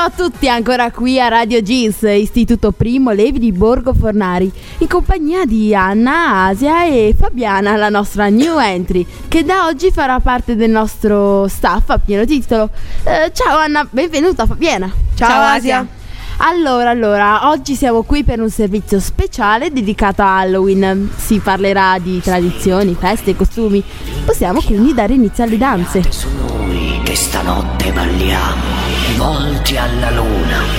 Ciao a tutti, ancora qui a Radio Jeans, Istituto Primo Levi di Borgo Fornari, in compagnia di Anna, Asia e Fabiana, la nostra new entry, che da oggi farà parte del nostro staff a pieno titolo. Ciao Anna, benvenuta Fabiana. Ciao Asia. Allora, oggi siamo qui per un servizio speciale dedicato a Halloween. Si parlerà di tradizioni, feste e costumi. Possiamo quindi dare inizio alle danze. Su noi che stanotte balliamo, rivolti alla luna.